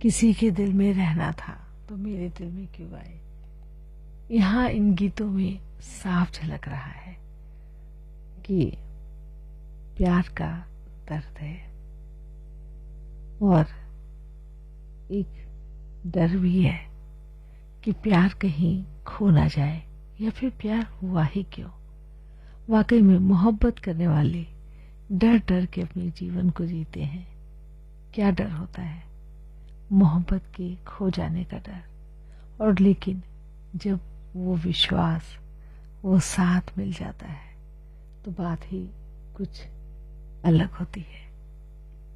किसी के दिल में रहना था तो मेरे दिल में क्यों आए। यहाँ इन गीतों में साफ झलक रहा है कि प्यार का दर्द है और एक डर भी है कि प्यार कहीं खो ना जाए, या फिर प्यार हुआ ही क्यों। वाकई में मोहब्बत करने वाले डर डर के अपने जीवन को जीते हैं। क्या डर होता है? मोहब्बत के खो जाने का डर। और लेकिन जब वो विश्वास, वो साथ मिल जाता है तो बात ही कुछ अलग होती है।